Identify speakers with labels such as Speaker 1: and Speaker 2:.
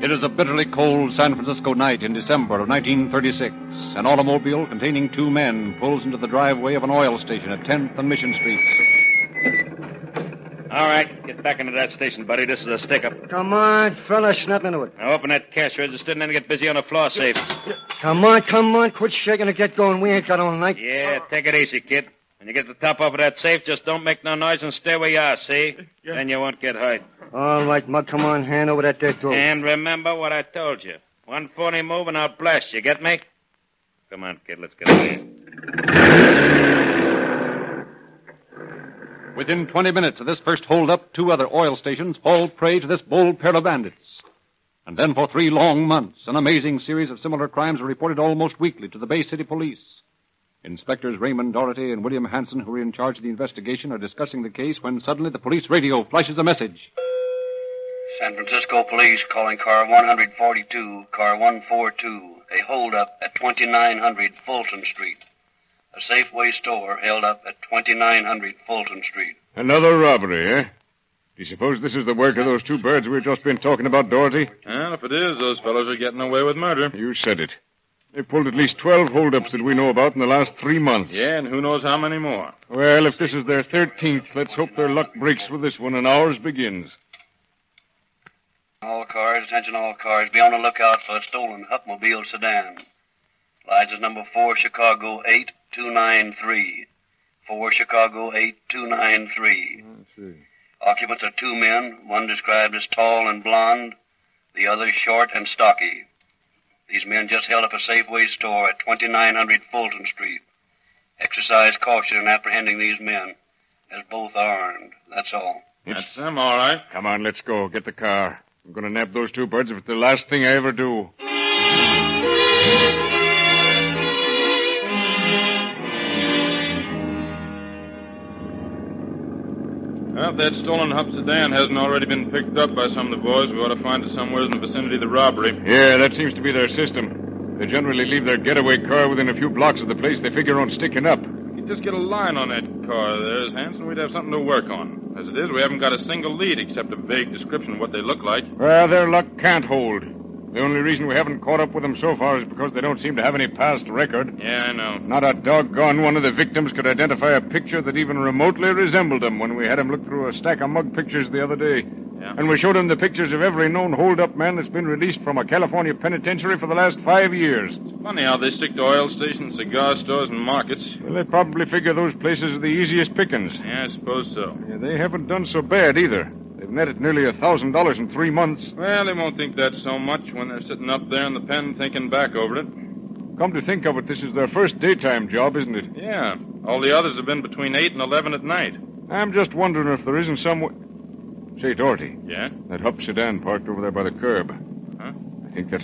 Speaker 1: It is a bitterly cold San Francisco night in December of 1936. An automobile containing two men pulls into the driveway of an oil station at 10th and Mission Street.
Speaker 2: All right, get back into that station, buddy. This is a stick-up.
Speaker 3: Come on, fella, snap into it.
Speaker 2: Now open that cash register and then get busy on the floor safe.
Speaker 3: Come on. Quit shaking and get going. We ain't got all night.
Speaker 2: Yeah, take it easy, kid. When you get the top off of that safe, just don't make no noise and stay where you are, see? Yeah. Then you won't get hurt.
Speaker 3: All right, Mug, come on, hand over that there door.
Speaker 2: And remember what I told you. One phony move and I'll blast you, get me? Come on, kid, let's get in there.
Speaker 1: Within 20 minutes of this first hold-up, two other oil stations fall prey to this bold pair of bandits. And then for 3 long months, an amazing series of similar crimes are reported almost weekly to the Bay City Police. Inspectors Raymond Doherty and William Hanson, who are in charge of the investigation, are discussing the case when suddenly the police radio flashes a message.
Speaker 4: San Francisco Police calling car 142, car 142. A hold-up at 2900 Fulton Street. A Safeway store held up at 2900 Fulton Street.
Speaker 5: Another robbery, eh? Do you suppose this is the work of those two birds we've just been talking about, Doherty?
Speaker 6: Well, if it is, those fellows are getting away with murder.
Speaker 5: You said it. They pulled at least 12 hold-ups that we know about in the last 3 months.
Speaker 6: Yeah, and who knows how many more.
Speaker 5: Well, if this is their 13th, let's hope their luck breaks with this one and ours begins.
Speaker 4: All cars, attention all cars, be on the lookout for a stolen Hupmobile sedan. License number 4 Chicago 8293. 4 Chicago 8293.
Speaker 5: I see.
Speaker 4: Occupants are 2 men, one described as tall and blond, the other short and stocky. These men just held up a Safeway store at 2900 Fulton Street. Exercise caution in apprehending these men, as both are armed. That's all.
Speaker 6: That's them, all right.
Speaker 5: Come on, let's go. Get the car. I'm going to nab those two birds if it's the last thing I ever do.
Speaker 6: Well, if that stolen Hup sedan hasn't already been picked up by some of the boys, we ought to find it somewhere in the vicinity of the robbery.
Speaker 5: Yeah, that seems to be their system. They generally leave their getaway car within a few blocks of the place they figure on sticking up.
Speaker 6: If you just get a line on that car there, Hanson, we'd have something to work on. As it is, we haven't got a single lead except a vague description of what they look like.
Speaker 5: Well, their luck can't hold. The only reason we haven't caught up with them so far is because they don't seem to have any past record.
Speaker 6: Yeah, I know.
Speaker 5: Not a doggone one of the victims could identify a picture that even remotely resembled them when we had him look through a stack of mug pictures the other day.
Speaker 6: Yeah.
Speaker 5: And we showed him the pictures of every known hold-up man that's been released from a California penitentiary for the last 5 years.
Speaker 6: It's funny how they stick to oil stations, cigar stores, and markets.
Speaker 5: Well, they probably figure those places are the easiest pickings.
Speaker 6: Yeah, I suppose so.
Speaker 5: Yeah, they haven't done so bad either. They've netted nearly $1,000 in 3 months.
Speaker 6: Well, they won't think that so much when they're sitting up there in the pen thinking back over it.
Speaker 5: Come to think of it, this is their first daytime job, isn't it?
Speaker 6: Yeah. All the others have been between 8 and 11 at night.
Speaker 5: I'm just wondering if there isn't some way... Say, Doherty.
Speaker 6: Yeah?
Speaker 5: That Hup sedan parked over there by the curb.
Speaker 6: Huh?
Speaker 5: I think that's